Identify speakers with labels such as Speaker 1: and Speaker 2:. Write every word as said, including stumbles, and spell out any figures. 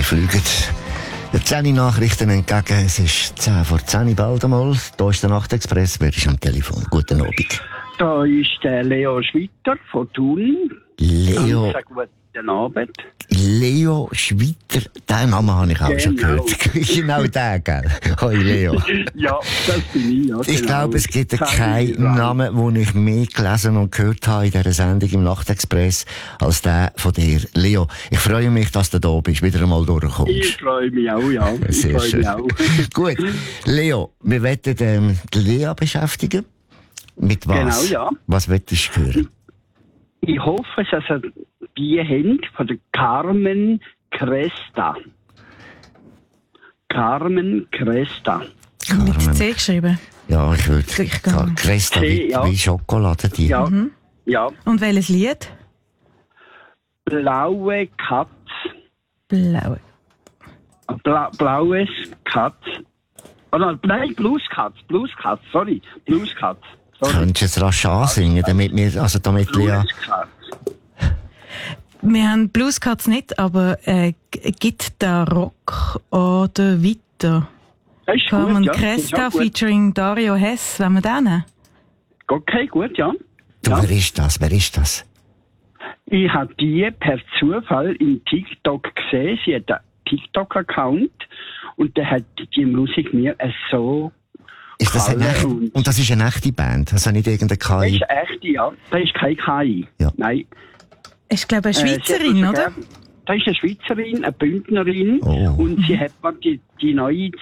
Speaker 1: fliegen die zehn Nachrichten entgegen. Es ist zehn vor zehn bald einmal. Hier ist der Nachtexpress. Wer ist am Telefon? Guten Abend.
Speaker 2: Da ist der Leo Schwitter von Thun.
Speaker 1: Leo.
Speaker 2: Ganz guten Abend.
Speaker 1: Leo Schwitter, den Namen habe ich auch
Speaker 2: Genau.
Speaker 1: schon gehört. Genau der, gell? Hoi Leo.
Speaker 2: Ja, das bin ich, ja.
Speaker 1: Ich
Speaker 2: genau.
Speaker 1: glaube, es gibt
Speaker 2: Sag
Speaker 1: keinen
Speaker 2: ich dran.
Speaker 1: Namen, den ich mehr gelesen und gehört habe in dieser Sendung im Nachtexpress als der von dir. Leo, ich freue mich, dass du da bist, wieder einmal durchkommst.
Speaker 2: Ich freue mich auch, ja. Ich
Speaker 1: Sehr
Speaker 2: freue
Speaker 1: schön.
Speaker 2: mich auch.
Speaker 1: Gut, Leo, wir wollen ähm, die Lea beschäftigen. Mit was?
Speaker 2: Genau, ja.
Speaker 1: Was möchtest du hören?
Speaker 2: Ich hoffe, dass ihr die habt von der Carmen Cresta. Carmen Cresta.
Speaker 3: Mit
Speaker 1: Carmen.
Speaker 3: C geschrieben.
Speaker 1: Ja, ich würde
Speaker 3: Ich kann-
Speaker 1: Cresta
Speaker 2: C,
Speaker 1: wie,
Speaker 2: ja.
Speaker 1: wie Schokolade, die.
Speaker 2: Ja, ja.
Speaker 3: Und welches Lied?
Speaker 2: Blaue Katz.
Speaker 3: Blau.
Speaker 2: Bla blaues Katz. Oh nein, nein, Blueskatz. Blueskatz, sorry. Blueskatz. Sorry.
Speaker 1: Könntest du es rasch ansingen, damit wir, also damit Lea...
Speaker 2: Blueskatz.
Speaker 3: Wir haben Blueskatz nicht, aber äh, g- Gitarre Rock oder weiter.
Speaker 2: Das ist
Speaker 3: Carmen
Speaker 2: gut, ja. Das ist
Speaker 3: Cresta
Speaker 2: auch gut.
Speaker 3: featuring Dario Hess, wenn wir den nehmen.
Speaker 2: Okay, gut, ja.
Speaker 1: Du,
Speaker 2: ja.
Speaker 1: wer ist das? Wer ist das?
Speaker 2: Ich habe die per Zufall in TikTok gesehen. Sie hat einen TikTok-Account und der hat die Musik mir so
Speaker 1: Ist das eine
Speaker 2: gefallen.
Speaker 1: echte,
Speaker 2: Und
Speaker 1: und das ist eine echte Band? Also nicht irgendeine
Speaker 2: das
Speaker 1: K I?
Speaker 2: ist echt, ja. Das ist kein K I.
Speaker 1: Ja.
Speaker 2: Nein.
Speaker 3: Ist, glaube ich, eine
Speaker 2: Äh, sie hat
Speaker 3: Schweizerin,
Speaker 2: mir
Speaker 3: oder?
Speaker 2: sogar- Das ist eine Schweizerin, eine Bündnerin.
Speaker 1: Oh.
Speaker 2: Und sie hat mir die, die neue